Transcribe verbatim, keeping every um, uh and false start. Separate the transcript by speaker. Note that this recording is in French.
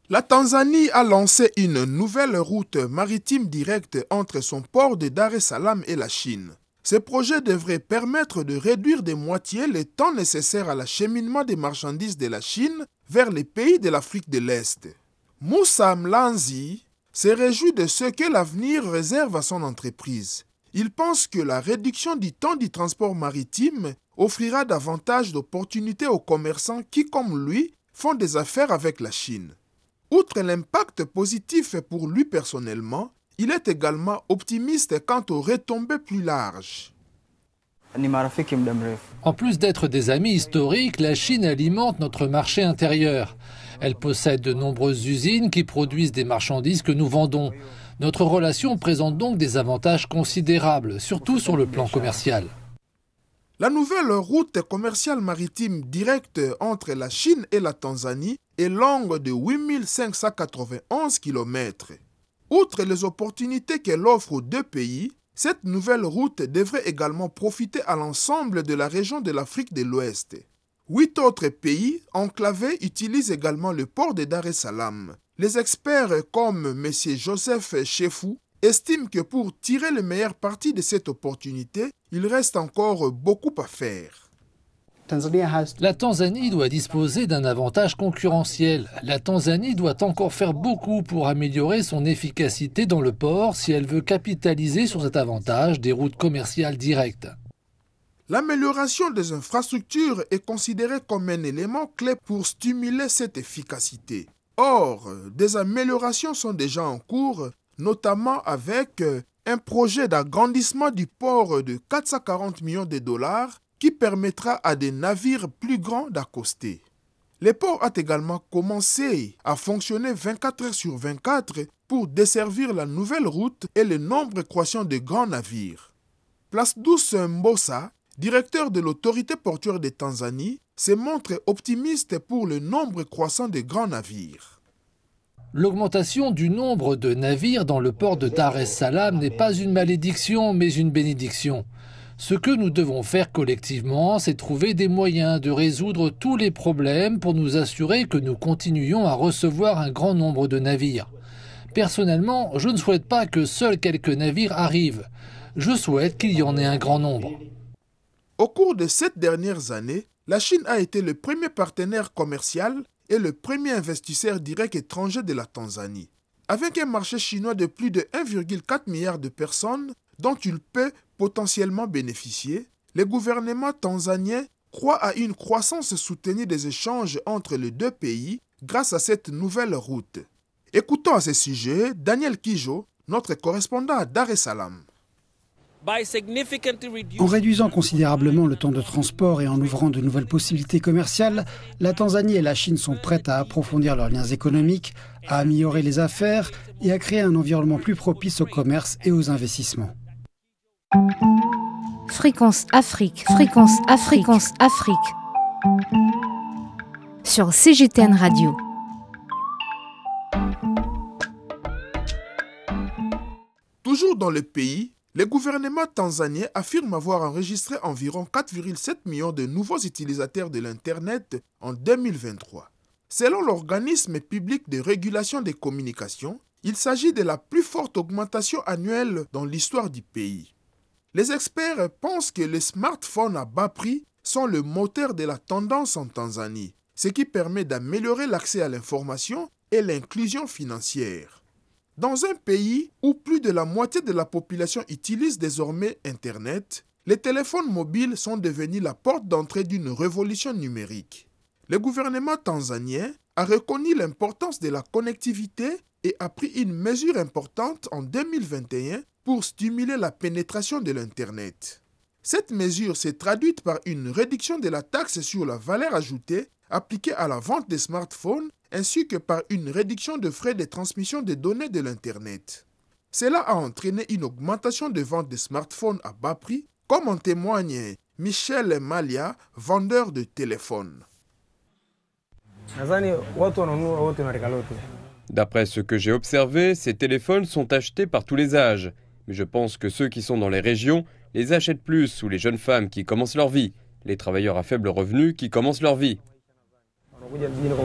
Speaker 1: La Tanzanie a lancé une nouvelle route maritime directe entre son port de Dar es Salaam et la Chine. Ce projet devrait permettre de réduire de moitié le temps nécessaire à l'acheminement des marchandises de la Chine vers les pays de l'Afrique de l'Est. Moussa Mlanzi se réjouit de ce que l'avenir réserve à son entreprise. Il pense que la réduction du temps du transport maritime offrira davantage d'opportunités aux commerçants qui, comme lui, font des affaires avec la Chine. Outre l'impact positif pour lui personnellement, il est également optimiste quant aux retombées plus larges.
Speaker 2: En plus d'être des amis historiques, la Chine alimente notre marché intérieur. Elle possède de nombreuses usines qui produisent des marchandises que nous vendons. Notre relation présente donc des avantages considérables, surtout sur le plan commercial.
Speaker 1: La nouvelle route commerciale maritime directe entre la Chine et la Tanzanie est longue de huit mille cinq cent quatre-vingt-onze kilomètres. Outre les opportunités qu'elle offre aux deux pays, cette nouvelle route devrait également profiter à l'ensemble de la région de l'Afrique de l'Ouest. Huit autres pays enclavés utilisent également le port de Dar es Salaam. Les experts comme M. Joseph Chefou estiment que pour tirer le meilleur parti de cette opportunité, il reste encore beaucoup à faire.
Speaker 2: La Tanzanie doit disposer d'un avantage concurrentiel. La Tanzanie doit encore faire beaucoup pour améliorer son efficacité dans le port si elle veut capitaliser sur cet avantage des routes commerciales directes.
Speaker 1: L'amélioration des infrastructures est considérée comme un élément clé pour stimuler cette efficacité. Or, des améliorations sont déjà en cours, notamment avec un projet d'agrandissement du port de quatre cent quarante millions de dollars qui permettra à des navires plus grands d'accoster. Le port a également commencé à fonctionner vingt-quatre heures sur vingt-quatre pour desservir la nouvelle route et le nombre croissant de grands navires. Plasdus Mbosa, directeur de l'autorité portuaire de Tanzanie, se montre optimiste pour le nombre croissant de grands navires.
Speaker 2: L'augmentation du nombre de navires dans le port de Dar es Salaam n'est pas une malédiction, mais une bénédiction. Ce que nous devons faire collectivement, c'est trouver des moyens de résoudre tous les problèmes pour nous assurer que nous continuions à recevoir un grand nombre de navires. Personnellement, je ne souhaite pas que seuls quelques navires arrivent. Je souhaite qu'il y en ait un grand nombre.
Speaker 1: Au cours de ces dernières années, la Chine a été le premier partenaire commercial et le premier investisseur direct étranger de la Tanzanie. Avec un marché chinois de plus de un virgule quatre milliard de personnes dont il peut potentiellement bénéficier, le gouvernement tanzanien croit à une croissance soutenue des échanges entre les deux pays grâce à cette nouvelle route. Écoutons à ce sujet Daniel Kijo, notre correspondant à Dar es Salaam.
Speaker 3: En réduisant considérablement le temps de transport et en ouvrant de nouvelles possibilités commerciales, la Tanzanie et la Chine sont prêtes à approfondir leurs liens économiques, à améliorer les affaires et à créer un environnement plus propice au commerce et aux investissements.
Speaker 4: Fréquence Afrique, Fréquence Afrique, Fréquence Afrique. Sur C G T N Radio.
Speaker 1: Toujours dans le pays, le gouvernement tanzanien affirme avoir enregistré environ quatre virgule sept millions de nouveaux utilisateurs de l'Internet en deux mille vingt-trois. Selon l'organisme public de régulation des communications, il s'agit de la plus forte augmentation annuelle dans l'histoire du pays. Les experts pensent que les smartphones à bas prix sont le moteur de la tendance en Tanzanie, ce qui permet d'améliorer l'accès à l'information et l'inclusion financière. Dans un pays où plus de la moitié de la population utilise désormais Internet, les téléphones mobiles sont devenus la porte d'entrée d'une révolution numérique. Le gouvernement tanzanien a reconnu l'importance de la connectivité et a pris une mesure importante en deux mille vingt et un pour stimuler la pénétration de l'Internet. Cette mesure s'est traduite par une réduction de la taxe sur la valeur ajoutée appliquée à la vente des smartphones ainsi que par une réduction de frais de transmission des données de l'Internet. Cela a entraîné une augmentation de vente de smartphones à bas prix, comme en témoigne Michel Malia, vendeur de téléphones.
Speaker 5: D'après ce que j'ai observé, ces téléphones sont achetés par tous les âges. Mais je pense que ceux qui sont dans les régions les achètent plus, ou les jeunes femmes qui commencent leur vie, les travailleurs à faible revenu qui commencent leur vie.